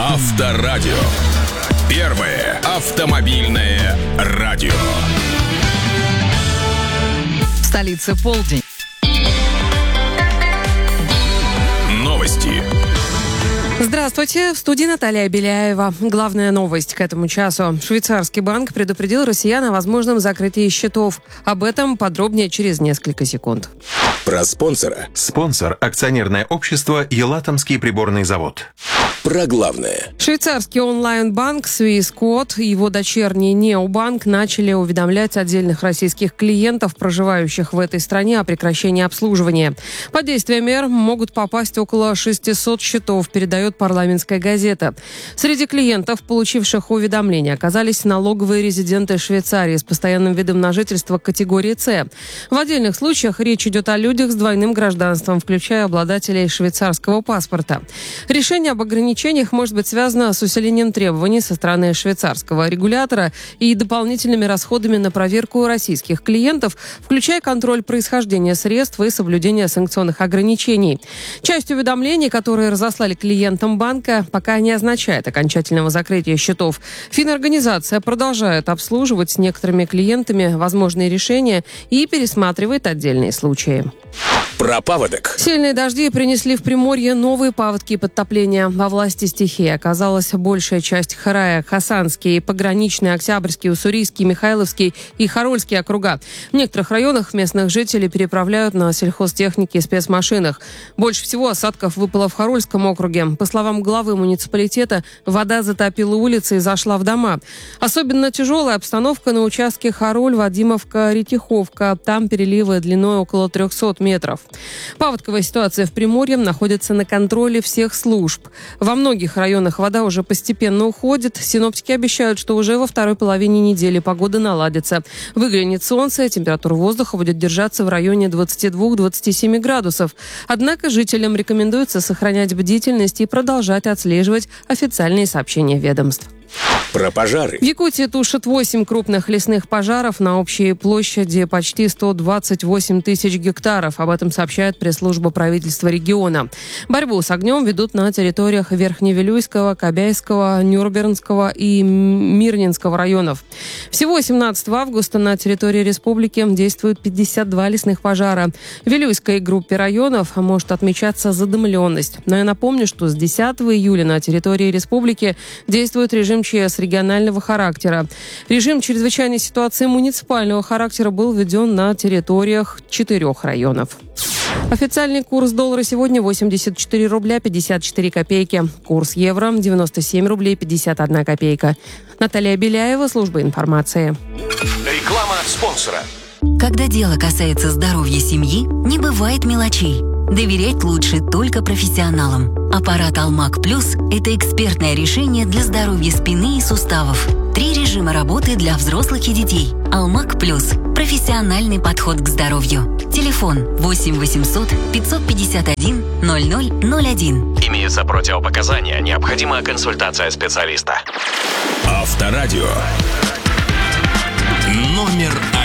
Авторадио. Первое автомобильное радио. В столице полдень. Новости. Здравствуйте, в студии Наталья Беляева. Главная новость к этому часу. Швейцарский банк предупредил россиян о возможном закрытии счетов. Об этом подробнее через несколько секунд. Про спонсора. Спонсор – акционерное общество «Елатомский приборный завод». Про главное. Швейцарский онлайн-банк Swissquote и его дочерний Необанк начали уведомлять отдельных российских клиентов, проживающих в этой стране, о прекращении обслуживания. Под действие мер могут попасть около 600 счетов, передает парламентская газета. Среди клиентов, получивших уведомления, оказались налоговые резиденты Швейцарии с постоянным видом на жительство категории С. В отдельных случаях речь идет о людях с двойным гражданством, включая обладателей швейцарского паспорта. Решение об ограничениях может быть связано с усилением требований со стороны швейцарского регулятора и дополнительными расходами на проверку российских клиентов, включая контроль происхождения средств и соблюдение санкционных ограничений. Часть уведомлений, которые разослали клиентам банка, пока не означает окончательного закрытия счетов. Финорганизация продолжает обслуживать с некоторыми клиентами возможные решения и пересматривает отдельные случаи. Про паводок. Сильные дожди принесли в Приморье новые паводки и подтопления. Во власти стихии оказалась большая часть Харая, Хасанский, Пограничный, Октябрьский, Уссурийский, Михайловский и Харольский округа. В некоторых районах местных жителей переправляют на сельхозтехнике и спецмашинах. Больше всего осадков выпало в Харольском округе. По словам главы муниципалитета, вода затопила улицы и зашла в дома. Особенно тяжелая обстановка на участке Хароль, Вадимовка, Ретиховка. Там переливы длиной около 300 метров. Паводковая ситуация в Приморье находится на контроле всех служб. Во многих районах вода уже постепенно уходит. Синоптики обещают, что уже во второй половине недели погода наладится. Выглянет солнце, температура воздуха будет держаться в районе 22-27 градусов. Однако жителям рекомендуется сохранять бдительность и продолжать отслеживать официальные сообщения ведомств. Про пожары. В Якутии тушат 8 крупных лесных пожаров на общей площади почти 128 тысяч гектаров. Об этом сообщает пресс-служба правительства региона. Борьбу с огнем ведут на территориях Верхневилюйского, Кобяйского, Нюрнбергского и Мирнинского районов. Всего 17 августа на территории республики действуют 52 лесных пожара. В Вилюйской группе районов может отмечаться задымленность. Но я напомню, что с 10 июля на территории республики действует режим ЧС регионального характера. Режим чрезвычайной ситуации муниципального характера был введен на территориях 4 районов. Официальный курс доллара сегодня 84 рубля 54 копейки. Курс евро 97 рублей 51 копейка. Наталья Беляева, служба информации. Реклама спонсора. Когда дело касается здоровья семьи, не бывает мелочей. Доверять лучше только профессионалам. Аппарат «Алмак Плюс» – это экспертное решение для здоровья спины и суставов. 3 режима работы для взрослых и детей. «Алмак Плюс» – профессиональный подход к здоровью. Телефон 8 800 551 0001. Имеются противопоказания. Необходима консультация специалиста. Авторадио. Номер 1.